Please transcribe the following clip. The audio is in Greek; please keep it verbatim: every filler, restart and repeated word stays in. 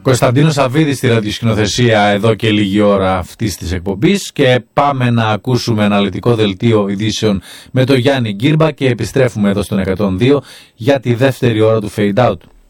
Κωνσταντίνος Σαββίδης στη ραδιοσκηνοθεσία εδώ και λίγη ώρα αυτής της εκπομπής και πάμε να ακούσουμε αναλυτικό δελτίο ειδήσεων με τον Γιάννη Γκύρμπα και επιστρέφουμε εδώ στον εκατόν δύο για τη δεύτερη ώρα του Fade Out.